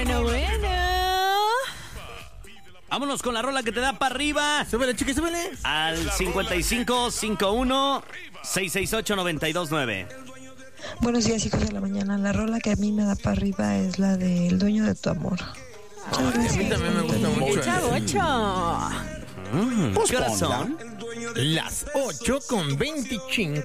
Bueno. Vámonos con la rola que te da para arriba. Súbele, chiqui, súbele. Al 5551-668-929. Buenos días, hijos de la mañana. La rola que a mí me da para arriba es la de El dueño de tu amor. Ay, a mí también me gusta mucho. Chavocho. ¿Qué horas son? Las 8:25.